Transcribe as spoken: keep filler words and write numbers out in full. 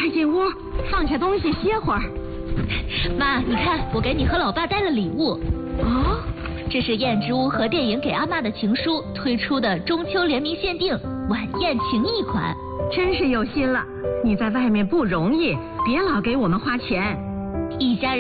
快进屋，放下东西歇会儿。 妈，你看，我给你和老爸带了礼物。 哦， 这是燕之屋和电影给阿嬷的情书推出的中秋联名限定晚宴情谊款。 真是有心了，你在外面不容易，别老给我们花钱。 一家人